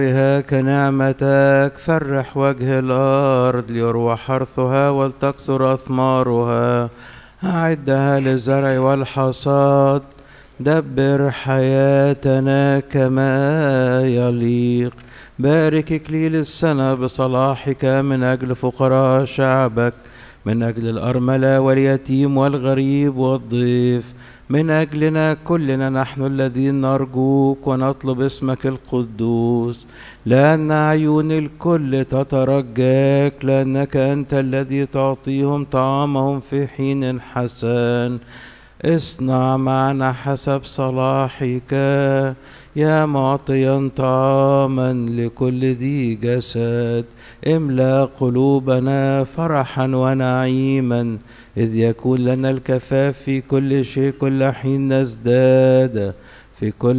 بها كنعمتك فرح وجه الأرض ليروى حرثها ولتكثر أثمارها. أعدها للزرع والحصاد، دبر حياتنا كما يليق. بارك إكليل السنة بصلاحك من أجل فقراء شعبك، من أجل الأرملة واليتيم والغريب والضيف، من أجلنا كلنا نحن الذين نرجوك ونطلب اسمك القدوس، لأن عيون الكل تترجاك، لأنك أنت الذي تعطيهم طعامهم في حين حسن. اصنع معنا حسب صلاحك يا معطيا طعاما لكل ذي جسد. املأ قلوبنا فرحا ونعيما، إذ يكون لنا الكفاف في كل شيء، كل حين نزداد في كل